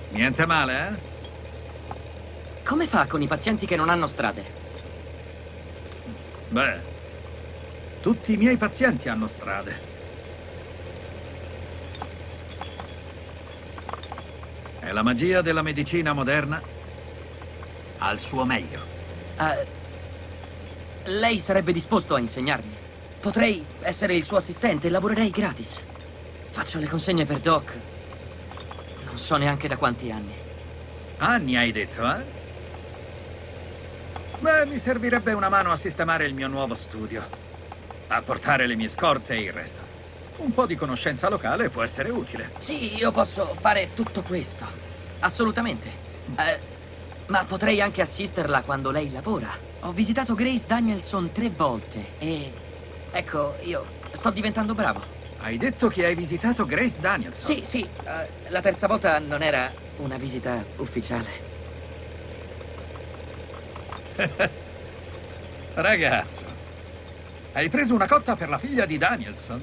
Niente male, eh? Come fa con i pazienti che non hanno strade? Beh, tutti i miei pazienti hanno strade. È la magia della medicina moderna al suo meglio. Lei sarebbe disposto a insegnarmi? Potrei essere il suo assistente e lavorerei gratis. Faccio le consegne per Doc. Non so neanche da quanti anni. Anni hai detto, eh? Beh, mi servirebbe una mano a sistemare il mio nuovo studio. A portare le mie scorte e il resto. Un po' di conoscenza locale può essere utile. Sì, io posso fare tutto questo. Assolutamente. Ma potrei anche assisterla quando lei lavora. Ho visitato Grace Danielson 3 volte e... Ecco, io sto diventando bravo. Hai detto che hai visitato Grace Danielson? Sì, la terza volta non era una visita ufficiale. Ragazzo, hai preso una cotta per la figlia di Danielson?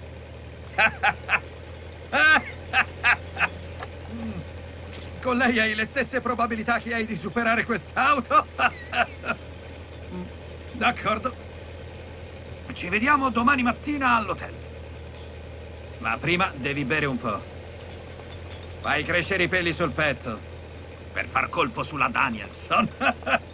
Con lei hai le stesse probabilità che hai di superare quest'auto? D'accordo. Ci vediamo domani mattina all'hotel. Ma prima devi bere un po'. Fai crescere i peli sul petto per far colpo sulla Danielson.